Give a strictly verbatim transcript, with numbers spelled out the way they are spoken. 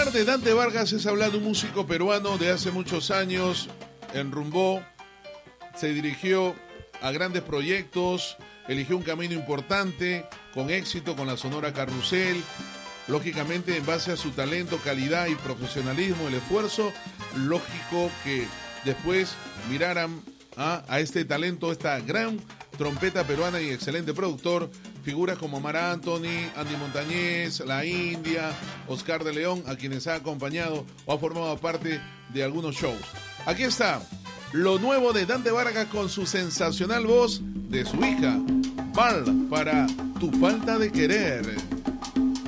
hablar de Dante Vargas es hablar de un músico peruano de hace muchos años, enrumbó, se dirigió a grandes proyectos, eligió un camino importante, con éxito con la Sonora Carrusel, lógicamente en base a su talento, calidad y profesionalismo, el esfuerzo, lógico que después miraran a, a este talento, esta gran trompeta peruana y excelente productor, figuras como Mar Anthony, Andy Montañez, La India, Oscar de León, a quienes ha acompañado o ha formado parte de algunos shows. Aquí está lo nuevo de Dante Vargas con su sensacional voz de su hija, Val, para Tu Falta de Querer.